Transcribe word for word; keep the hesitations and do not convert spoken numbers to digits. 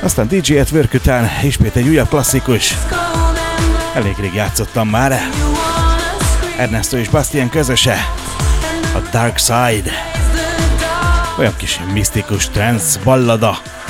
Aztán dé dzsé at Work után ismét egy újabb klasszikus. Elég rég játszottam már. Ernesto és Bastien közöse. A Dark Side. Olyan kis misztikus trance ballada.